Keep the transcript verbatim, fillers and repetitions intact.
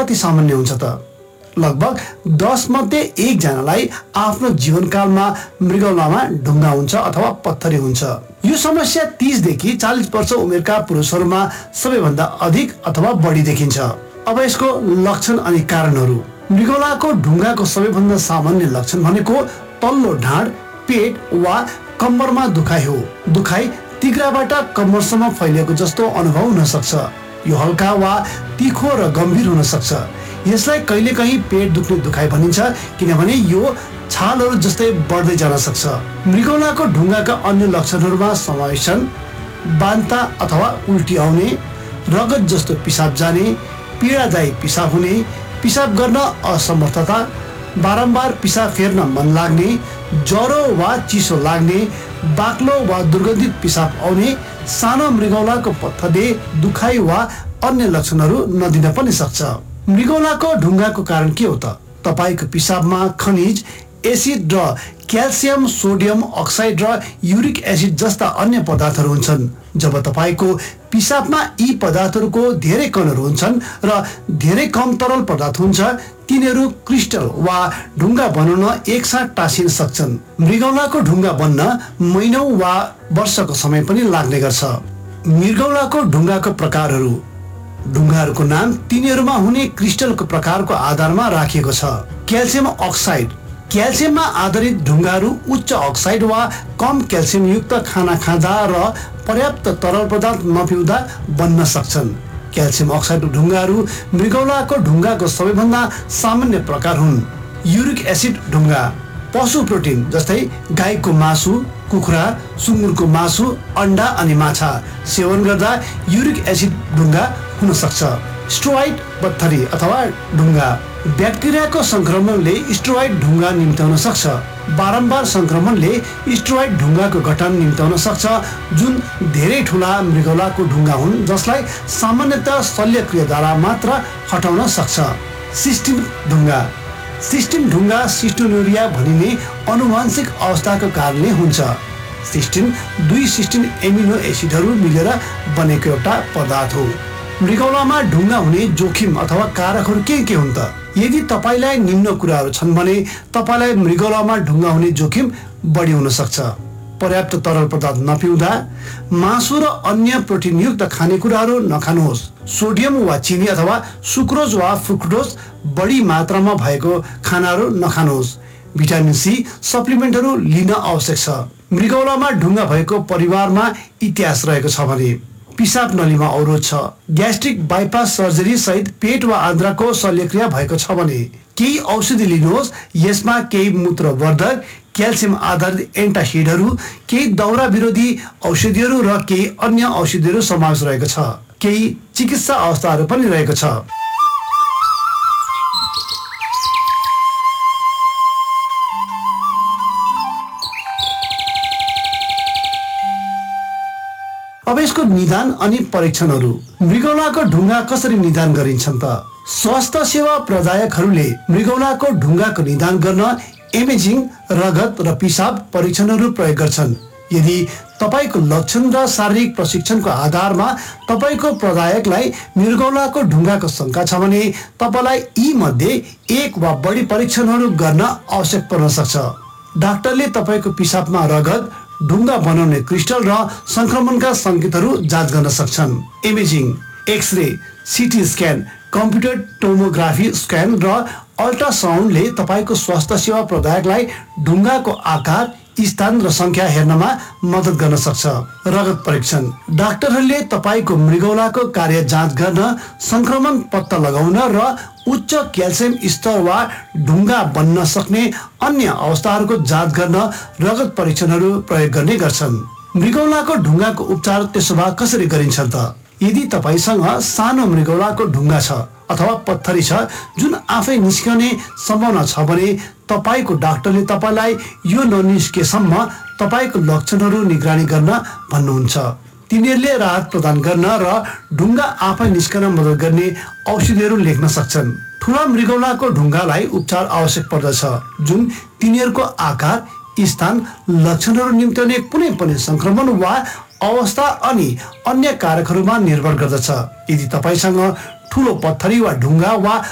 कति सामान्य हुन्छ त? लगभग दस मध्ये एकजनालाई आफ्नो जीवनकालमा मृगौलामा ढुङ्गा हुन्छ अथवा पत्थरी हुन्छ। यो समस्या तीस देखि चालीस वर्ष उमेरका पुरुषहरूमा सबैभन्दा अधिक अथवा बढी देखिन्छ। अब यसको लक्षण अनि कारणहरू। मृगौलाको ढुङ्गाको सबैभन्दा सामान्य लक्षण भनेको तल्लो ढाड, पेट वा कम्मरमा दुखाइ हो। दुखाइ तिघ्राबाट कम्मरसम्म फैलिएको जस्तो अनुभव हुन सक्छ। यो हल्का वा तीखो र गम्भीर हुन सक्छ। यसलाई कहिलेकाहीँ पेट दुख्ने दुखाइ भनिन्छ किनभने यो छालहरू जस्तै बढ्दै जान सक्छ। मृगौलाको ढुङ्गाका अन्य लक्षणहरूमा समावेश छन् बान्ता अथवा उल्टी आउने, रगत जस्तो पिसाब जाने, पीडादायी पिसाब हुने, पिसाब गर्न असमर्थता, बारम्बार पिसाब फेर्न मन लाग्ने, ज्वरो वा चिसो लाग्ने, बाक्लो वा दुर्गन्धित पिसाब आउने, सानो मृगौलाको पत्थरले दुखाइ वा अन्य लक्षणहरू नदिन पनि सक्छ। मृगौलाको ढुङ्गाको कारण के हो त? तपाईको पिसाबमा खनिज, एसिड र क्याल्सियम, सोडियम अक्साइड र युरिक एसिड जस्ता अन्य पदार्थहरू हुन्छन्। जब तपाईको पिसाबमा यी पदार्थहरूको धेरै कणहरू हुन्छन् र धेरै कम तरल पदार्थ हुन्छ, तिनीहरू क्रिस्टल वा ढुङ्गा बनाउन एकसाथ टाँसिन सक्छन्। मृगौलाको ढुङ्गा बन्न महिनौं वा वर्षको समय पनि लाग्ने गर्छ। मृगौलाको ढुङ्गाको प्रकारहरू। ढुङ्गाहरूको नाम तिनीहरूमा हुने क्रिस्टलको प्रकारको आधारमा राखिएको छ। Calcium oxide. क्याल्सियममा आधारित ढुङ्गाहरू उच्च अक्साइड वा कम क्याल्सियम युक्त खाना खाँदा र पर्याप्त तरल पदार्थ नपिउँदा बन्न सक्छन्। क्याल्सियम अक्साइड ढुङ्गाहरू मृगौलाको ढुङ्गाको सबैभन्दा सामान्य प्रकार हुन्। युरिक एसिड ढुङ्गा। पशु प्रोटिन जस्तै गाईको मासु, कुखुरा, सुँगुरको मासु, अन्डा अनि माछा सेवन गर्दा युरिक एसिड ढुङ्गा हुन सक्छ। स्टेरोइड पत्थरी अथवा ढुङ्गा। ब्याक्टेरियाको संक्रमणले स्टेरोइड ढुङ्गा निम्त्याउन सक्छ। बारम्बार संक्रमणले स्टेरोइड ढुङ्गाको गठन निम्त्याउन सक्छ, जुन धेरै ठुला मृगौलाको ढुङ्गा हुन् जसलाई सामान्यतः शल्यक्रियाद्वारा मात्र हटाउन सक्छ। सिस्टिन ढुङ्गा। सिस्टिन ढुङ्गा सिस्टोनुरिया भनिने आनुवंशिक अवस्थाको कारणले हुन्छ। सिस्टिन दुई सिस्टिन एमिनो एसिडहरू मिलेर बनेको एउटा पदार्थ हो। मृगौलामा ढुङ्गा हुने जोखिम अथवा कारकहरू के के हुन् त? यदि तपाईलाई निम्न कुराहरू छन् भने तपाईलाई मृगौलामा ढुङ्गा हुने जोखिम बढी हुन सक्छ। पर्याप्त तरल पदार्थ नपिउँदा, मासु र अन्य प्रोटिनयुक्त खानेकुराहरू नखानुहोस्, सोडियम वा चिनी अथवा सुक्रोज वा फ्रुक्टोज बढी मात्रामा भएको खानाहरू नखानुहोस्, भिटामिन सी सप्लिमेन्टहरू लिन आवश्यक छ। मृगौलामा ढुङ्गा भएको परिवारमा इतिहास रहेको छ भने पिसाब नलीमा अवरोध छ, ग्यास्ट्रिक बाइपास सर्जरी सहित पेट वा आन्द्राको शल्यक्रिया भएको छ भने केही औषधि लिनुहोस्। यसमा केही मूत्रवर्धक, क्याल्सियम आधारित एन्टासिडहरू, केही दाउरा विरोधी औषधिहरू र केही अन्य औषधिहरू समावेश रहेको छ। केही चिकित्सा अवस्थाहरू पनि रहेको छ। अब यसको निदान अनि परीक्षणहरू। मृगौलाको ढुङ्गा कसरी निदान गरिन्छन् त? स्वास्थ्य सेवा प्रदायकहरूले मृगौलाको ढुङ्गाको निदान गर्न इमेजिङ, रगत र पिसाब परीक्षणहरू प्रयोग गर्छन्। यदि तपाईको लक्षण र शारीरिक प्रशिक्षणको आधारमा तपाईको प्रदायकलाई मृगौलाको ढुङ्गाको शंका छ भने तपाईलाई यी मध्ये एक वा बढी परीक्षणहरू गर्न आवश्यक पर्न सक्छ। डाक्टरले तपाईको पिसाबमा रगत, ढुङ्गा बनाउने क्रिस्टल र संक्रमणका संकेतहरू जाँच गर्न सक्छन्। Imaging, x-ray, CT scan, computer tomography scan र अल्ट्रासाउन्डले तपाईको स्वास्थ्य सेवा प्रदायकलाई ढुङ्गाको आकार, स्थान र संख्या हेर्नमा मद्दत गर्न सक्छ। रगत परीक्षण। डाक्टरहरूले तपाईको मृगौलाको कार्य जाँच गर्न, संक्रमण पत्ता लगाउन र उच्च क्याल्सियम स्तर वा ढुङ्गा बन्न सक्ने अन्य अवस्थाहरूको जाँच गर्न रगत परीक्षणहरू प्रयोग गर्ने गर्छन्। मृगौलाको ढुङ्गाको उपचार त्यसो भए कसरी गरिन्छ त? यदि तपाईसँग सानो मृगौलाको ढुङ्गा छ अथवा पत्थरी छ जुन आफै निस्कने सम्भावना छ भने तपाईको डाक्टरले तपाईलाई यो ननिस्केसम्म तपाईको लक्षणहरू निगरानी गर्न भन्नुहुन्छ। तिनीहरूले राहत प्रदान गर्न र ढुङ्गा आफै निस्कन मद्दत गर्ने औषधिहरू लेख्न सक्छन्। ठुला मृगौलाको ढुङ्गालाई उपचार आवश्यक पर्दछ जुन तिनीहरूको आकार, स्थान, लक्षणहरू निम्त्याउने कुनै पनि संक्रमण वा अवस्था अनि अन्य कारकहरूमा निर्भर गर्दछ। यदि तपाईसँग ठुलो पत्थरी वा ढुङ्गा वा